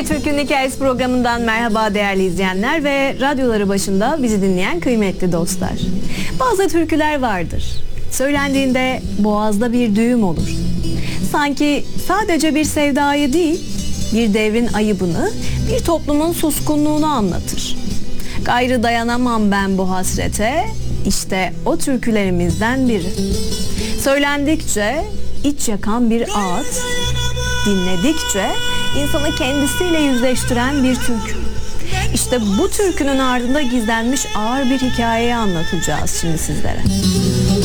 Türk'ün Hikayesi programından merhaba değerli izleyenler ve radyoları başında bizi dinleyen kıymetli dostlar. Bazı türküler vardır. Söylendiğinde boğazda bir düğüm olur. Sanki sadece bir sevdayı değil, bir devrin ayıbını, bir toplumun suskunluğunu anlatır. Gayrı dayanamam ben bu hasrete, işte o türkülerimizden biri. Söylendikçe iç yakan bir ağıt, dinledikçe insanı kendisiyle yüzleştiren bir türkü. İşte bu türkünün ardında gizlenmiş ağır bir hikayeyi anlatacağız şimdi sizlere.